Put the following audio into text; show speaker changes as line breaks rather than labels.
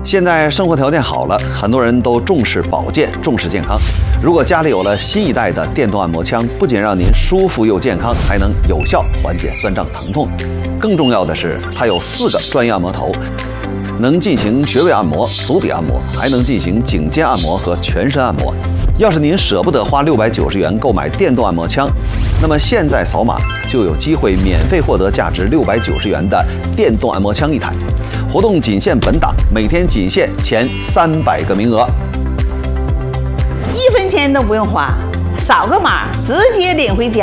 现在生活条件好了，很多人都重视保健、重视健康。如果家里有了新一代的电动按摩枪，不仅让您舒服又健康，还能有效缓解酸胀疼痛。更重要的是，它有4个专业按摩头，能进行穴位按摩、足底按摩，还能进行颈肩按摩和全身按摩。要是您舍不得花690元购买电动按摩枪，那么现在扫码就有机会免费获得价值690元的电动按摩枪1台。活动仅限本档，每天仅限前300个名额
，1分钱都不用花，扫个码直接领回家。